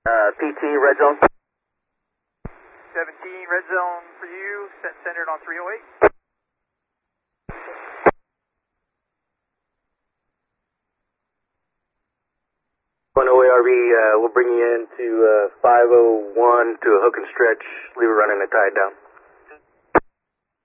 PT, red zone. 17, red zone for you, centered on 308. One OARB, we'll bring you into 501 to a hook and stretch, leave it running and tie it down.